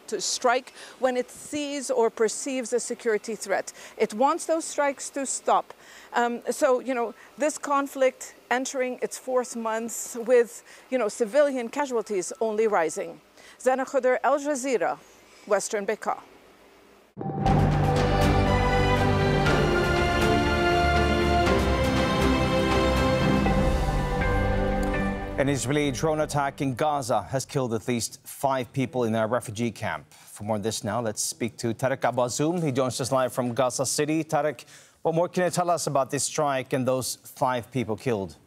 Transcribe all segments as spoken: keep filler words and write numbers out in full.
to strike when it sees or perceives a security threat. It wants those strikes to stop. Um, so, you know, this conflict entering its fourth month with, you know, civilian casualties only rising. Zana Khuder, Al Jazeera, Western Bekaa. An Israeli drone attack in Gaza has killed at least five people in a refugee camp. For more on this now, let's speak to Tarek Abazoum. He joins us live from Gaza City. Tarek, what more can you tell us about this strike and those five people killed?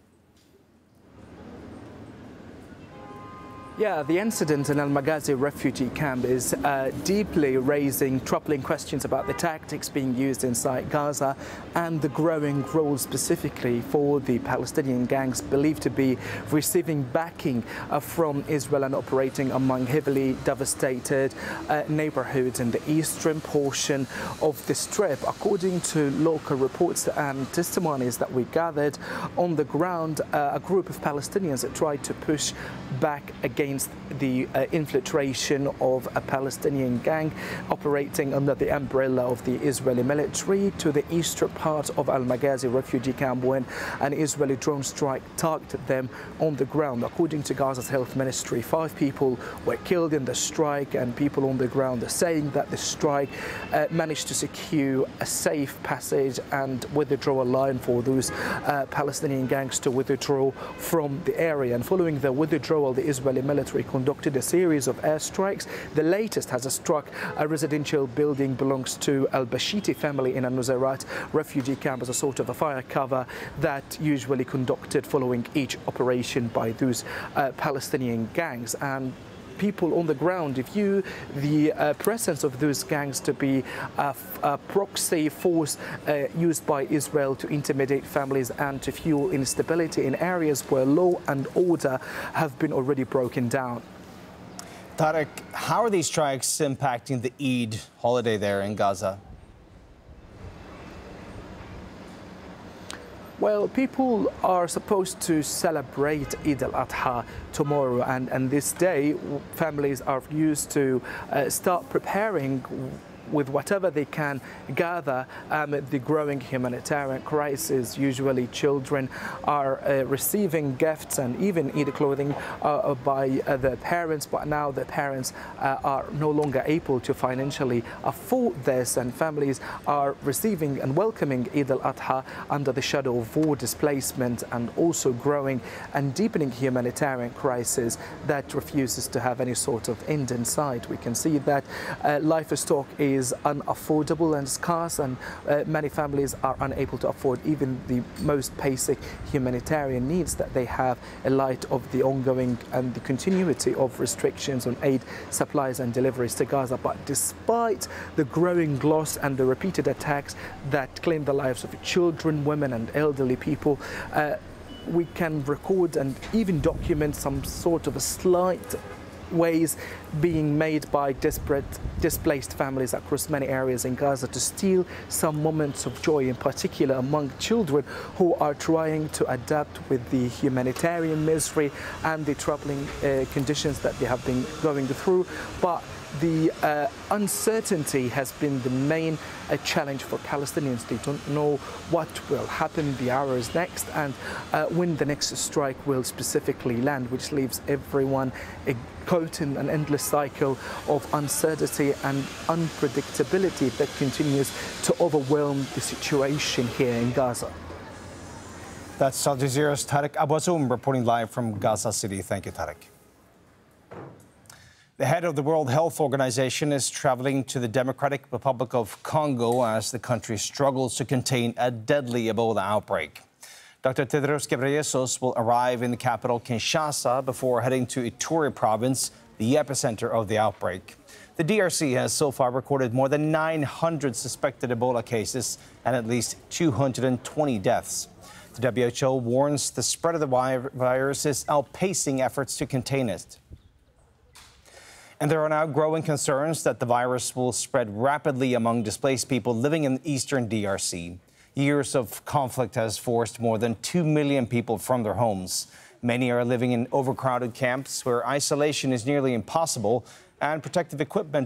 Yeah, the incident in Al Maghazi refugee camp is uh, deeply raising troubling questions about the tactics being used inside Gaza and the growing role specifically for the Palestinian gangs believed to be receiving backing uh, from Israel and operating among heavily devastated uh, neighborhoods in the eastern portion of the Strip. According to local reports and testimonies that we gathered on the ground, uh, a group of Palestinians tried to push back against the uh, infiltration of a Palestinian gang operating under the umbrella of the Israeli military to the eastern part of Al Maghazi refugee camp when an Israeli drone strike targeted them on the ground. According to Gaza's health ministry, five people were killed in the strike, and people on the ground are saying that the strike uh, managed to secure a safe passage and withdrawal line for those uh, Palestinian gangs to withdraw from the area. And following the withdrawal, the Israeli military conducted a series of airstrikes. The latest has struck a residential building belongs to Al Bashiti family in Al Nusayrat refugee camp as a sort of a fire cover that usually conducted following each operation by those uh, Palestinian gangs. And people on the ground view the uh, presence of those gangs to be a, a proxy force uh, used by Israel to intimidate families and to fuel instability in areas where law and order have been already broken down. Tarek, how are these strikes impacting the Eid holiday there in Gaza? Well, people are supposed to celebrate Eid al-Adha tomorrow, and, and this day families are used to uh, start preparing with whatever they can gather amid the growing humanitarian crisis. Usually children are uh, receiving gifts and even Eid clothing uh, by uh, their parents, but now the parents uh, are no longer able to financially afford this, and families are receiving and welcoming Eid al-Adha under the shadow of war, displacement, and also growing and deepening humanitarian crisis that refuses to have any sort of end in sight. We can see that uh, livestock is is unaffordable and scarce, and uh, many families are unable to afford even the most basic humanitarian needs that they have in light of the ongoing and the continuity of restrictions on aid supplies and deliveries to Gaza. But despite the growing loss and the repeated attacks that claim the lives of children, women and elderly people, uh, we can record and even document some sort of a slight ways being made by desperate displaced families across many areas in Gaza to steal some moments of joy, in particular among children who are trying to adapt with the humanitarian misery and the troubling uh, conditions that they have been going through. But the uh, uncertainty has been the main uh, challenge for Palestinians. They don't know what will happen the hours next and uh, when the next strike will specifically land, which leaves everyone uh, caught in an endless cycle of uncertainty and unpredictability that continues to overwhelm the situation here in Gaza. That's Al Jazeera's Tarek Abazoum reporting live from Gaza City. Thank you, Tarek. The head of the World Health Organization is traveling to the Democratic Republic of Congo as the country struggles to contain a deadly Ebola outbreak. Doctor Tedros Ghebreyesus will arrive in the capital, Kinshasa, before heading to Ituri province, the epicenter of the outbreak. The D R C has so far recorded more than nine hundred suspected Ebola cases and at least two hundred twenty deaths. The W H O warns the spread of the virus is outpacing efforts to contain it. And there are now growing concerns that the virus will spread rapidly among displaced people living in the eastern D R C. Years of conflict has forced more than two million people from their homes. Many are living in overcrowded camps where isolation is nearly impossible and protective equipment